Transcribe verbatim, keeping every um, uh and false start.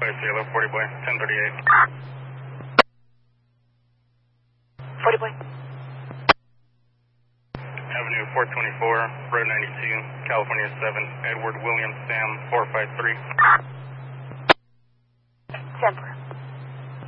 Charlie Sierra, forty boy, ten thirty-eight. forty boy. Avenue four twenty-four, Road ninety-two, California seven, Edward William Sam, four five three. ten.